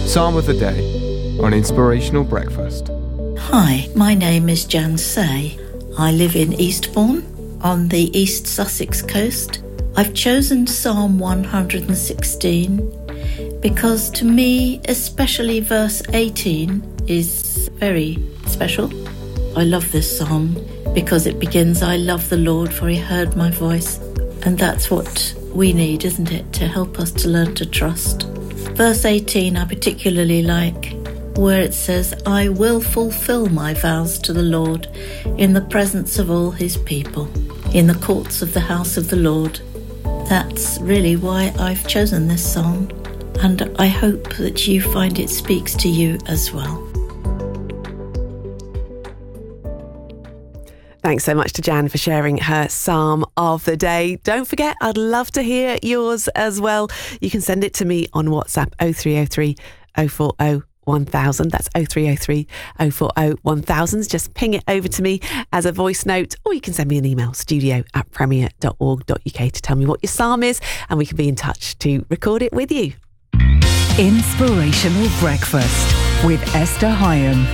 Psalm of the Day on Inspirational Breakfast. Hi, my name is Jan Say. I live in Eastbourne on the East Sussex coast. I've chosen Psalm 116 because to me, especially verse 18 is very special. I love this psalm because it begins, I love the Lord for he heard my voice. And that's what we need, isn't it, to help us to learn to trust. Verse 18 I particularly like, where it says, I will fulfill my vows to the Lord in the presence of all his people, in the courts of the house of the Lord. That's really why I've chosen this song, and I hope that you find it speaks to you as well. Thanks so much to Jan for sharing her Psalm of the Day. Don't forget, I'd love to hear yours as well. You can send it to me on WhatsApp 0303 040 1000. That's 0303 040 1000. Just ping it over to me as a voice note, or you can send me an email, studio@premier.org.uk, to tell me what your psalm is, and we can be in touch to record it with you. Inspirational Breakfast with Esther Hyam.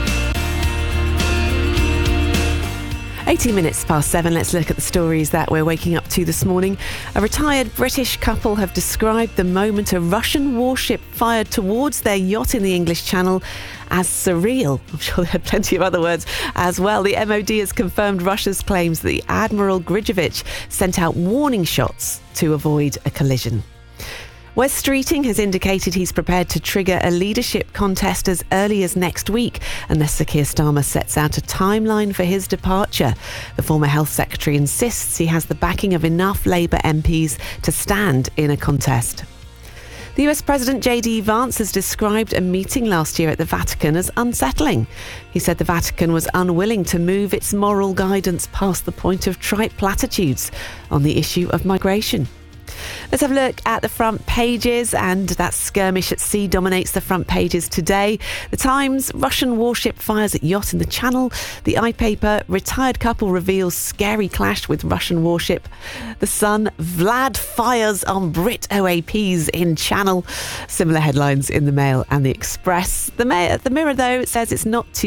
18 minutes past 7, let's look at the stories that we're waking up to this morning. A retired British couple have described the moment a Russian warship fired towards their yacht in the English Channel as surreal. I'm sure there are plenty of other words as well. The MOD has confirmed Russia's claims that the Admiral Grigevich sent out warning shots to avoid a collision. Wes Streeting has indicated he's prepared to trigger a leadership contest as early as next week unless Sir Keir Starmer sets out a timeline for his departure. The former Health Secretary insists he has the backing of enough Labour MPs to stand in a contest. The US President J.D. Vance has described a meeting last year at the Vatican as unsettling. He said the Vatican was unwilling to move its moral guidance past the point of trite platitudes on the issue of migration. Let's have a look at the front pages, and that skirmish at sea dominates the front pages today. The Times, Russian warship fires at yacht in the Channel. The iPaper, retired couple reveals scary clash with Russian warship. The Sun, Vlad fires on Brit OAPs in Channel. Similar headlines in the Mail and the Express. The Mirror, though, says it's not too